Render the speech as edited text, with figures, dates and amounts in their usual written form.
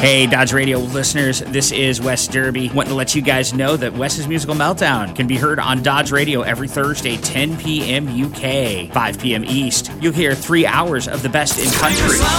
Hey, Dodge Radio listeners, this is Wes Derby. Wanting to let you guys know that Wes's Musical Meltdown can be heard on Dodge Radio every Thursday, 10 p.m. UK, 5 p.m. East. You'll hear 3 hours of the best in country,